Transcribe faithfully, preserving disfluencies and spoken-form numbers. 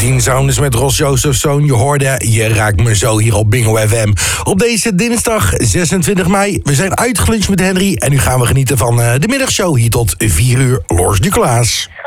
negentien Sounders met Ross Josephson. Je hoorde Je raakt me zo hier op Bingo F M. Op deze dinsdag zesentwintig mei. We zijn uitgeluncht met Henry. En nu gaan we genieten van uh, de middagshow hier tot vier uur. Lors Duclaas.